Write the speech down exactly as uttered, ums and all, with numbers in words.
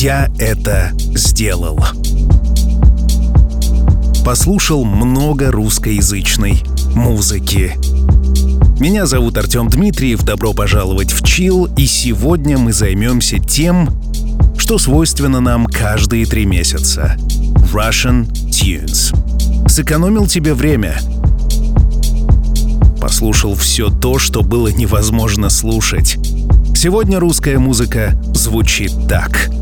Я это сделал. Послушал много русскоязычной музыки. Меня зовут Артем Дмитриев, добро пожаловать в Chill, и сегодня мы займемся тем, что свойственно нам каждые три месяца. Russian Tunes. Сэкономил тебе время. Послушал все то, что было невозможно слушать. Сегодня русская музыка звучит так.